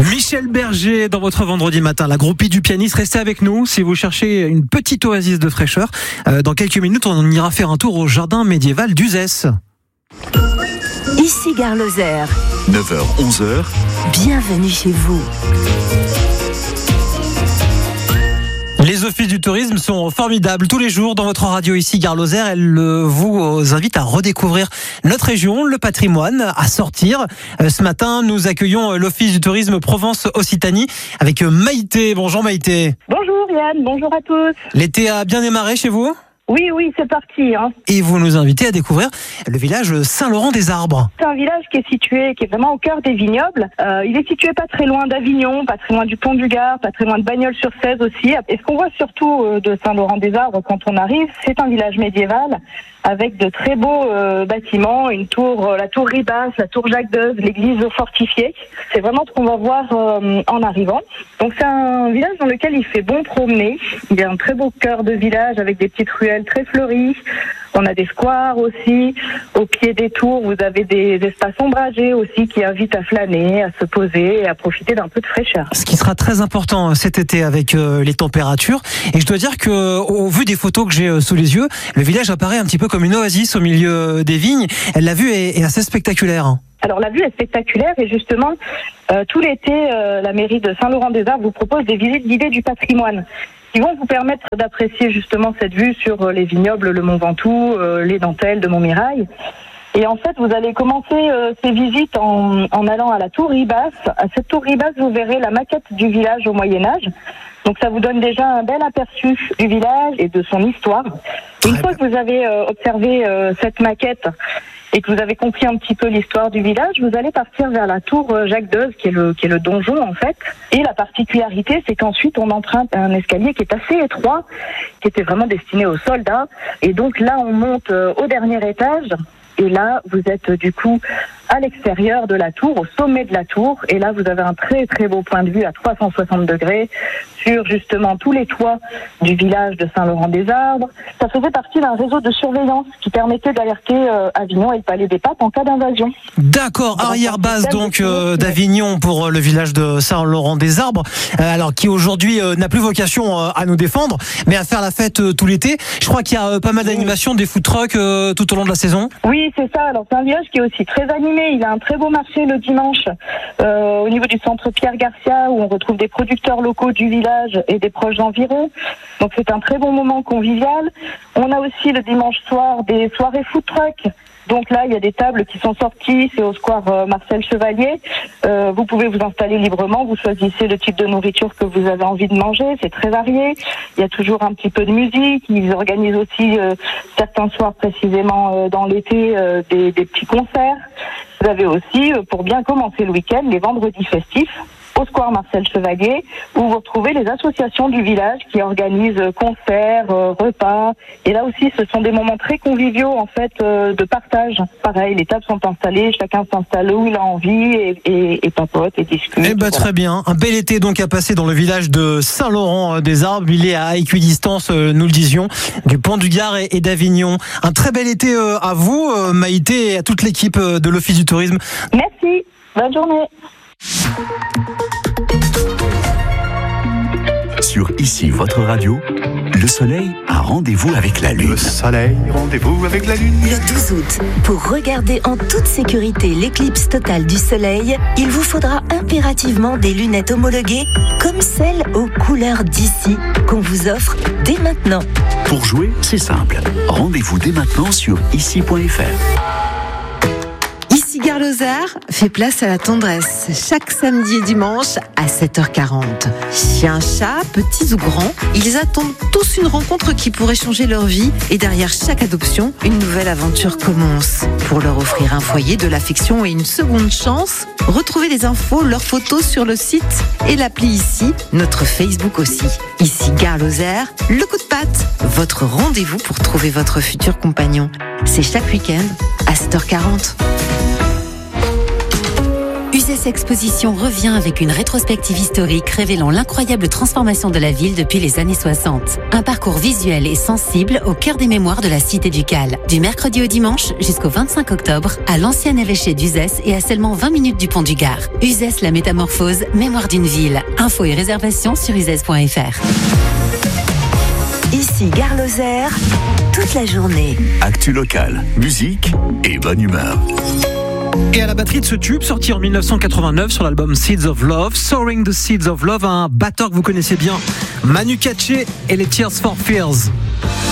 Michel Berger dans votre vendredi matin, la groupie du pianiste. Restez avec nous si vous cherchez une petite oasis de fraîcheur. Dans quelques minutes, on ira faire un tour au jardin médiéval d'Uzès. Ici Gare Lozère. 9h-11h. Bienvenue chez vous. Les offices du tourisme sont formidables tous les jours dans votre radio ici Gare Lozère. Elle vous invite à redécouvrir notre région, le patrimoine, à sortir. Ce matin, nous accueillons l'office du tourisme Provence-Occitanie avec Maïté. Bonjour Maïté. Bonjour Yann, bonjour à tous. L'été a bien démarré chez vous ? Oui, c'est parti. Et vous nous invitez à découvrir le village Saint-Laurent-des-Arbres. C'est un village qui est vraiment au cœur des vignobles. Il est situé pas très loin d'Avignon, pas très loin du Pont du Gard, pas très loin de Bagnols-sur-Cèze aussi. Et ce qu'on voit surtout de Saint-Laurent-des-Arbres quand on arrive, c'est un village médiéval avec de très beaux bâtiments, une tour, la tour Ribas, la tour Jacques d'Euze, l'église fortifiée. C'est vraiment ce qu'on va voir en arrivant. Donc c'est un village dans lequel il fait bon promener. Il y a un très beau cœur de village avec des petites ruelles très fleuries. On a des squares aussi. Au pied des tours, vous avez des espaces ombragés aussi qui invitent à flâner, à se poser et à profiter d'un peu de fraîcheur. Ce qui sera très important cet été avec les températures. Et je dois dire que, au vu des photos que j'ai sous les yeux, le village apparaît un petit peu comme une oasis au milieu des vignes. La vue est assez spectaculaire. Alors la vue est spectaculaire et justement, tout l'été, la mairie de Saint-Laurent-des-Arbres vous propose des visites guidées du patrimoine qui vont vous permettre d'apprécier justement cette vue sur les vignobles, le Mont Ventoux, les dentelles de Montmirail. Et en fait, vous allez commencer ces visites en allant à la tour Ribas. À cette tour Ribas, vous verrez la maquette du village au Moyen-Âge. Donc ça vous donne déjà un bel aperçu du village et de son histoire. Une fois que vous avez observé cette maquette et que vous avez compris un petit peu l'histoire du village, vous allez partir vers la tour Jacques d'Euze, qui est le donjon en fait. Et la particularité, c'est qu'ensuite on emprunte un escalier qui est assez étroit, qui était vraiment destiné aux soldats. Et donc là, on monte au dernier étage. Et là, vous êtes du coup à l'extérieur de la tour, au sommet de la tour. Et là, vous avez un très très beau point de vue à 360 degrés sur justement tous les toits du village de Saint-Laurent-des-Arbres. Ça faisait partie d'un réseau de surveillance qui permettait d'alerter Avignon et le Palais des Papes en cas d'invasion. D'accord, arrière-base donc d'Avignon pour le village de Saint-Laurent-des-Arbres, alors qui aujourd'hui n'a plus vocation à nous défendre, mais à faire la fête tout l'été. Je crois qu'il y a pas mal d'animations, des food trucks tout au long de la saison. Oui, c'est ça. Alors c'est un village qui est aussi très animé. Il a un très beau marché le dimanche au niveau du centre Pierre Garcia où on retrouve des producteurs locaux du village et des proches environs. Donc c'est un très bon moment convivial. On a aussi le dimanche soir des soirées food truck. Donc là, il y a des tables qui sont sorties, c'est au square Marcel Chevalier. Vous pouvez vous installer librement, vous choisissez le type de nourriture que vous avez envie de manger, c'est très varié. Il y a toujours un petit peu de musique, ils organisent aussi certains soirs précisément dans l'été des petits concerts. Vous avez aussi, pour bien commencer le week-end, les vendredis festifs au square Marcel Chevalier, où vous retrouvez les associations du village qui organisent concerts, repas. Et là aussi, ce sont des moments très conviviaux, en fait, de partage. Pareil, les tables sont installées, chacun s'installe où il a envie et papote et discute. Eh ben, très bien. Un bel été donc à passer dans le village de Saint-Laurent-des-Arbres. Il est à équidistance, nous le disions, du Pont du Gard et d'Avignon. Un très bel été à vous, Maïté, et à toute l'équipe de l'Office du tourisme. Merci. Bonne journée. Sur Ici votre radio, le soleil a rendez-vous avec la lune. Le soleil, rendez-vous avec la lune. Le 12 août, pour regarder en toute sécurité l'éclipse totale du soleil, il vous faudra impérativement des lunettes homologuées comme celles aux couleurs d'ici qu'on vous offre dès maintenant. Pour jouer, c'est simple. Rendez-vous dès maintenant sur ici.fr. Ici Gare Lozère fait place à la tendresse chaque samedi et dimanche à 7h40. Chiens, chats, petits ou grands, ils attendent tous une rencontre qui pourrait changer leur vie et derrière chaque adoption, une nouvelle aventure commence. Pour leur offrir un foyer, de l'affection et une seconde chance, retrouvez les infos, leurs photos sur le site et l'appli Ici, notre Facebook aussi. Ici Gare Lozère, le coup de patte, votre rendez-vous pour trouver votre futur compagnon. C'est chaque week-end à 7h40. Uzès Exposition revient avec une rétrospective historique révélant l'incroyable transformation de la ville depuis les années 60. Un parcours visuel et sensible au cœur des mémoires de la cité ducale. Du mercredi au dimanche jusqu'au 25 octobre à l'ancien évêché d'Uzès et à seulement 20 minutes du pont du Gard. Uzès la métamorphose, mémoire d'une ville. Infos et réservations sur uzès.fr. Ici Gare Lozère, toute la journée. Actu locale, musique et bonne humeur. Et à la batterie de ce tube, sorti en 1989 sur l'album Seeds of Love, Soaring the Seeds of Love, un batteur que vous connaissez bien, Manu Katché et les Tears for Fears.